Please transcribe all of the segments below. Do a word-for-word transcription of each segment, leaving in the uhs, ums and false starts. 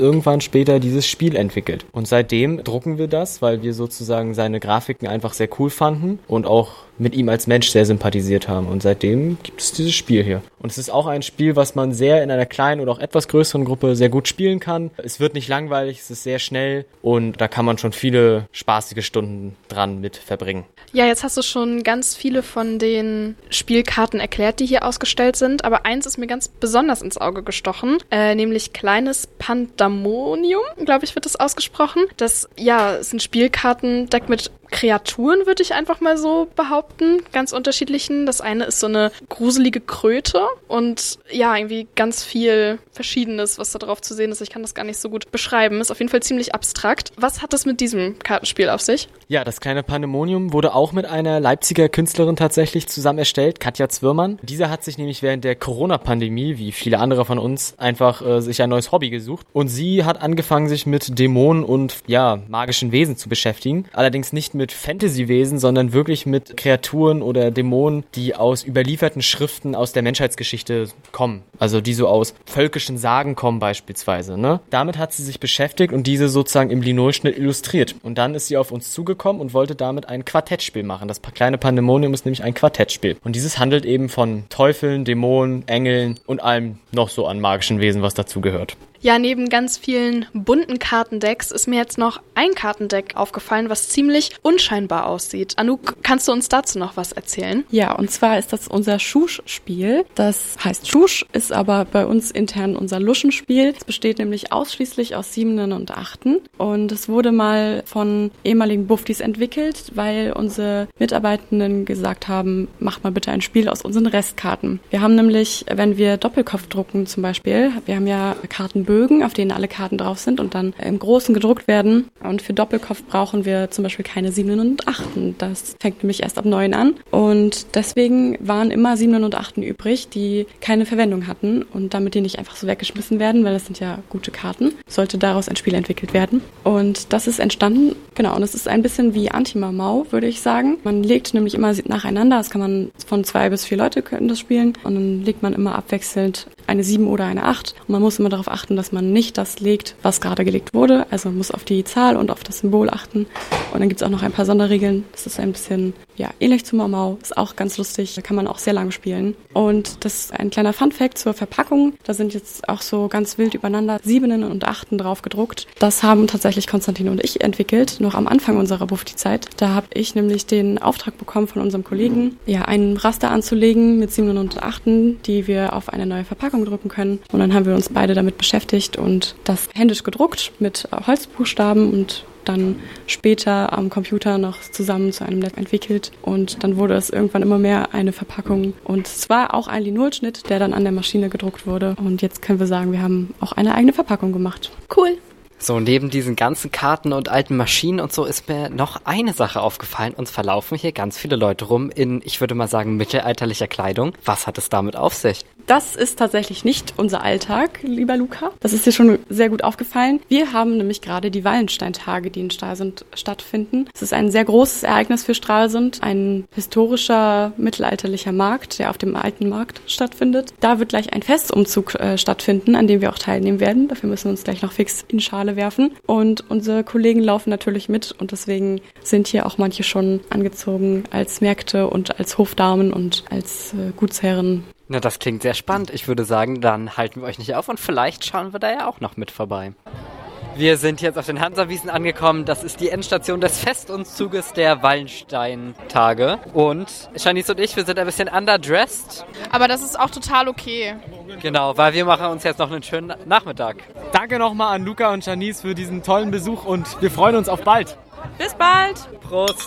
irgendwann später dieses Spiel entwickelt. Und seitdem drucken wir das, weil wir sozusagen seine Grafiken einfach sehr cool fanden und auch mit ihm als Mensch sehr sympathisiert haben. Und seitdem gibt es dieses Spiel hier. Und es ist auch ein Spiel, was man sehr in einer kleinen oder auch etwas größeren Gruppe sehr gut spielen kann. Es wird nicht langweilig, es ist sehr schnell und da kann man schon viele spaßige Stunden dran mit verbringen. Ja, jetzt hast du schon ganz viele von den Spielkarten erklärt, die hier ausgestellt sind, aber eins ist mir ganz besonders ins Auge gestochen, äh, nämlich kleines Pandemonium, glaube ich, wird das ausgesprochen. Das, ja, ist ein Spielkartendeck mit Kreaturen, würde ich einfach mal so behaupten, ganz unterschiedlichen. Das eine ist so eine gruselige Kröte und ja, irgendwie ganz viel Verschiedenes, was da drauf zu sehen ist. Ich kann das gar nicht so gut beschreiben. Ist auf jeden Fall ziemlich abstrakt. Was hat es mit diesem Kartenspiel auf sich? Ja, das kleine Pandemonium wurde auch mit einer Leipziger Künstlerin tatsächlich zusammen erstellt, Katja Zwirmann. Diese hat sich nämlich während der Corona-Pandemie, wie viele andere von uns, einfach äh, sich ein neues Hobby gesucht. Und sie hat angefangen, sich mit Dämonen und ja, magischen Wesen zu beschäftigen. Allerdings nicht mit Fantasy-Wesen, sondern wirklich mit Kreaturen oder Dämonen, die aus überlieferten Schriften aus der Menschheitsgeschichte kommen. Also die so aus völkischen Sagen kommen beispielsweise. Ne? Damit hat sie sich beschäftigt und diese sozusagen im Linolschnitt illustriert. Und dann ist sie auf uns zugekommen und wollte damit ein Quartettspiel machen. Das kleine Pandemonium ist nämlich ein Quartettspiel. Und dieses handelt eben von Teufeln, Dämonen, Engeln und allem noch so an magischen Wesen, was dazugehört. Ja, neben ganz vielen bunten Kartendecks ist mir jetzt noch ein Kartendeck aufgefallen, was ziemlich unscheinbar aussieht. Anouk, kannst du uns dazu noch was erzählen? Ja, und zwar ist das unser Schusch-Spiel. Das heißt Schusch, ist aber bei uns intern unser Luschenspiel. Es besteht nämlich ausschließlich aus Siebenen und Achten. Und es wurde mal von ehemaligen Buftis entwickelt, weil unsere Mitarbeitenden gesagt haben, macht mal bitte ein Spiel aus unseren Restkarten. Wir haben nämlich, wenn wir Doppelkopf drucken zum Beispiel, wir haben ja Karten Bögen, auf denen alle Karten drauf sind und dann im Großen gedruckt werden. Und für Doppelkopf brauchen wir zum Beispiel keine Siebenen und Achten. Das fängt nämlich erst ab neun an. Und deswegen waren immer Siebenen und Achten übrig, die keine Verwendung hatten. Und damit die nicht einfach so weggeschmissen werden, weil das sind ja gute Karten, sollte daraus ein Spiel entwickelt werden. Und das ist entstanden, genau, und es ist ein bisschen wie Anti-Mamau, würde ich sagen. Man legt nämlich immer nacheinander, das kann man von zwei bis vier Leute können das spielen. Und dann legt man immer abwechselnd eine sieben oder eine acht. Und man muss immer darauf achten, dass man nicht das legt, was gerade gelegt wurde. Also man muss auf die Zahl und auf das Symbol achten. Und dann gibt es auch noch ein paar Sonderregeln. Das ist ein bisschen ja ähnlich zu Mau. Ist auch ganz lustig. Da kann man auch sehr lange spielen. Und das ist ein kleiner Funfact zur Verpackung. Da sind jetzt auch so ganz wild übereinander Siebenen und Achten drauf gedruckt. Das haben tatsächlich Konstantin und ich entwickelt, noch am Anfang unserer Bufti-Zeit. Da habe ich nämlich den Auftrag bekommen von unserem Kollegen, ja, einen Raster anzulegen mit Siebenen und Achten, die wir auf eine neue Verpackung drucken können. Und dann haben wir uns beide damit beschäftigt und das händisch gedruckt mit Holzbuchstaben und dann später am Computer noch zusammen zu einem Lab entwickelt und dann wurde es irgendwann immer mehr eine Verpackung und es war auch ein Linolschnitt, der dann an der Maschine gedruckt wurde und jetzt können wir sagen, wir haben auch eine eigene Verpackung gemacht. Cool. So, neben diesen ganzen Karten und alten Maschinen und so ist mir noch eine Sache aufgefallen. Uns verlaufen hier ganz viele Leute rum in, ich würde mal sagen, mittelalterlicher Kleidung. Was hat es damit auf sich? Das ist tatsächlich nicht unser Alltag, lieber Luca. Das ist dir schon sehr gut aufgefallen. Wir haben nämlich gerade die Wallenstein-Tage, die in Stralsund stattfinden. Es ist ein sehr großes Ereignis für Stralsund, ein historischer mittelalterlicher Markt, der auf dem alten Markt stattfindet. Da wird gleich ein Festumzug äh, stattfinden, an dem wir auch teilnehmen werden. Dafür müssen wir uns gleich noch fix in Schale werfen. Und unsere Kollegen laufen natürlich mit und deswegen sind hier auch manche schon angezogen als Mägde und als Hofdamen und als äh, Gutsherren. Na, das klingt sehr spannend. Ich würde sagen, dann halten wir euch nicht auf und vielleicht schauen wir da ja auch noch mit vorbei. Wir sind jetzt auf den Hansawiesen angekommen. Das ist die Endstation des Festumzuges der Wallenstein-Tage. Und Janice und ich, wir sind ein bisschen underdressed. Aber das ist auch total okay. Genau, weil wir machen uns jetzt noch einen schönen Nachmittag. Danke nochmal an Luca und Janice für diesen tollen Besuch und wir freuen uns auf bald. Bis bald. Prost.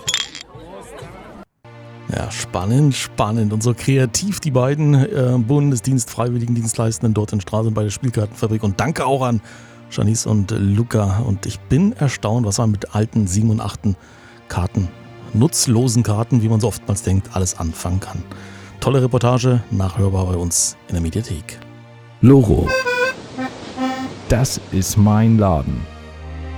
Ja, spannend, spannend. Und so kreativ die beiden äh, Bundesdienst, Freiwilligendienstleistenden dort in Stralsund bei der Spielkartenfabrik. Und danke auch an Janice und Luca. Und ich bin erstaunt, was man mit alten sieben und achten Karten, nutzlosen Karten, wie man so oftmals denkt, alles anfangen kann. Tolle Reportage, nachhörbar bei uns in der Mediathek. Loro. Das ist mein Laden.